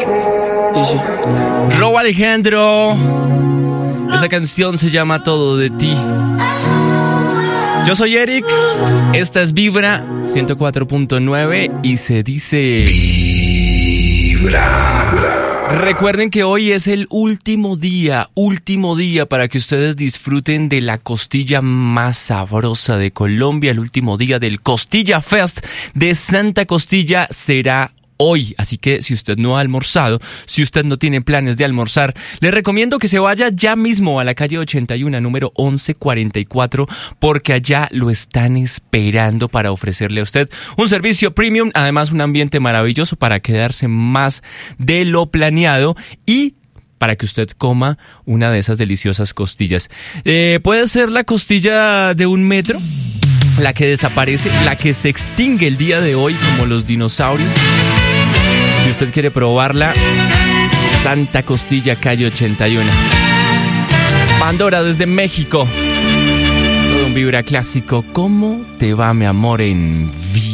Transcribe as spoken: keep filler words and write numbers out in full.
Robo Alejandro. Esa canción se llama Todo de ti. Yo soy Eric. Esta es Vibra ciento cuatro punto nueve y se dice Vibra. Recuerden que hoy es el último día, último día para que ustedes disfruten de la costilla más sabrosa de Colombia. El último día del Costilla Fest de Santa Costilla será hoy, así que si usted no ha almorzado, si usted no tiene planes de almorzar, le recomiendo que se vaya ya mismo a la calle ochenta y uno, número once cuarenta y cuatro, porque allá lo están esperando para ofrecerle a usted un servicio premium, además un ambiente maravilloso para quedarse más de lo planeado y para que usted coma una de esas deliciosas costillas. Eh, puede ser la costilla de un metro, la que desaparece, la que se extingue el día de hoy como los dinosaurios. Si usted quiere probarla, Santa Costilla, calle ochenta y uno. Pandora desde México. Todo un Vibra clásico. ¿Cómo te va, mi amor, en Vibra?